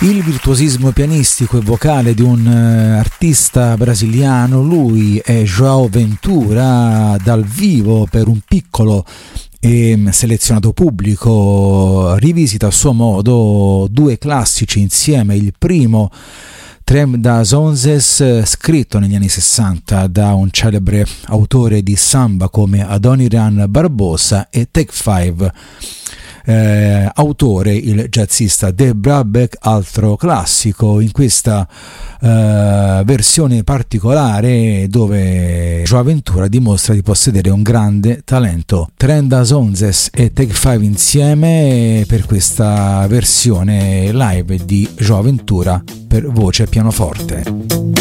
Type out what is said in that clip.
Il virtuosismo pianistico e vocale di un artista brasiliano, lui è João Ventura, dal vivo per un piccolo e selezionato pubblico rivisita a suo modo due classici insieme. Il primo, Trem das Onzes, scritto negli anni 60 da un celebre autore di samba come Adoniran Barbosa, e Take Five, autore il jazzista De Brabeck, altro classico, in questa versione particolare dove João Ventura dimostra di possedere un grande talento. Trem das Onzes e Take Five insieme per questa versione live di João Ventura per voce e pianoforte.